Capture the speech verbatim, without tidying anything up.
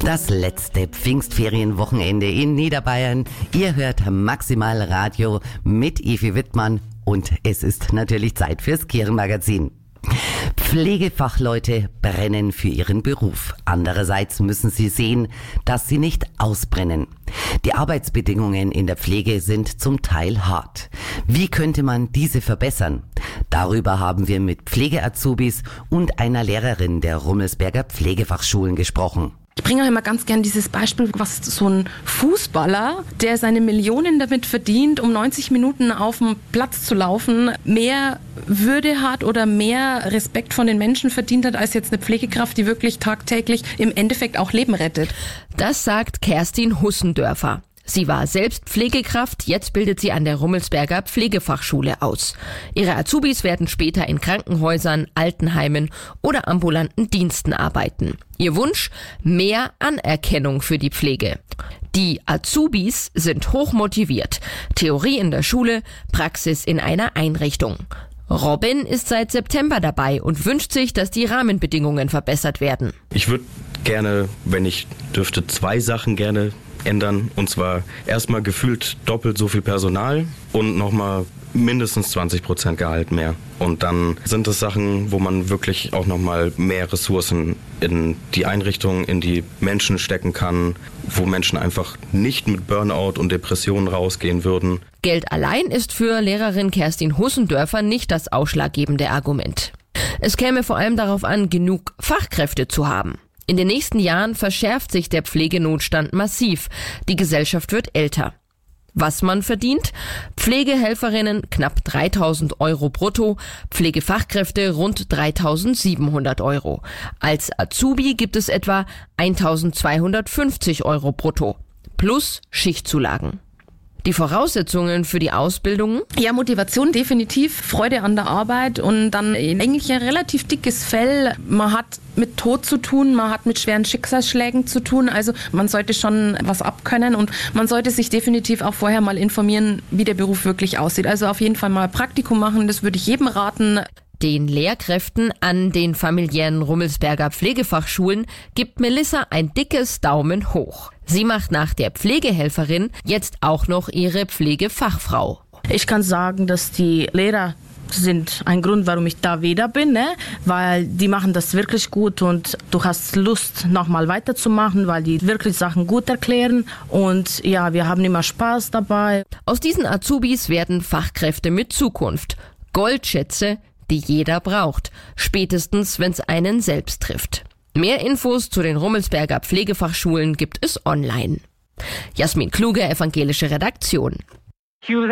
Das letzte Pfingstferienwochenende in Niederbayern. Ihr hört Maximal Radio mit Evi Wittmann und es ist natürlich Zeit fürs Kirchenmagazin. Pflegefachleute brennen für ihren Beruf. Andererseits müssen sie sehen, dass sie nicht ausbrennen. Die Arbeitsbedingungen in der Pflege sind zum Teil hart. Wie könnte man diese verbessern? Darüber haben wir mit Pflegeazubis und einer Lehrerin der Rummelsberger Pflegefachschulen gesprochen. Ich bringe euch mal ganz gern dieses Beispiel, was so ein Fußballer, der seine Millionen damit verdient, um neunzig Minuten auf dem Platz zu laufen, mehr Würde hat oder mehr Respekt von den Menschen verdient hat, als jetzt eine Pflegekraft, die wirklich tagtäglich im Endeffekt auch Leben rettet. Das sagt Kerstin Hussendörfer. Sie war selbst Pflegekraft, jetzt bildet sie an der Rummelsberger Pflegefachschule aus. Ihre Azubis werden später in Krankenhäusern, Altenheimen oder ambulanten Diensten arbeiten. Ihr Wunsch? Mehr Anerkennung für die Pflege. Die Azubis sind hochmotiviert. Theorie in der Schule, Praxis in einer Einrichtung. Robin ist seit September dabei und wünscht sich, dass die Rahmenbedingungen verbessert werden. Ich würde gerne, wenn ich dürfte, zwei Sachen gerne ändern. Und zwar erstmal gefühlt doppelt so viel Personal und nochmal mindestens zwanzig Prozent Gehalt mehr. Und dann sind es Sachen, wo man wirklich auch nochmal mehr Ressourcen in die Einrichtung, in die Menschen stecken kann, wo Menschen einfach nicht mit Burnout und Depressionen rausgehen würden. Geld allein ist für Lehrerin Kerstin Hussendörfer nicht das ausschlaggebende Argument. Es käme vor allem darauf an, genug Fachkräfte zu haben. In den nächsten Jahren verschärft sich der Pflegenotstand massiv. Die Gesellschaft wird älter. Was man verdient? Pflegehelferinnen knapp dreitausend Euro brutto, Pflegefachkräfte rund dreitausendsiebenhundert Euro. Als Azubi gibt es etwa eintausendzweihundertfünfzig Euro brutto. Plus Schichtzulagen. Die Voraussetzungen für die Ausbildung? Ja, Motivation definitiv, Freude an der Arbeit und dann eigentlich ein relativ dickes Fell. Man hat mit Tod zu tun, man hat mit schweren Schicksalsschlägen zu tun. Also man sollte schon was abkönnen und man sollte sich definitiv auch vorher mal informieren, wie der Beruf wirklich aussieht. Also auf jeden Fall mal Praktikum machen, das würde ich jedem raten. Den Lehrkräften an den familiären Rummelsberger Pflegefachschulen gibt Melissa ein dickes Daumen hoch. Sie macht nach der Pflegehelferin jetzt auch noch ihre Pflegefachfrau. Ich kann sagen, dass die Lehrer sind ein Grund, warum ich da wieder bin, ne? Weil die machen das wirklich gut und du hast Lust, nochmal weiterzumachen, weil die wirklich Sachen gut erklären und ja, wir haben immer Spaß dabei. Aus diesen Azubis werden Fachkräfte mit Zukunft. Goldschätze, die jeder braucht, spätestens wenn es einen selbst trifft. Mehr Infos zu den Rummelsberger Pflegefachschulen gibt es online. Jasmin Kluge, evangelische Redaktion.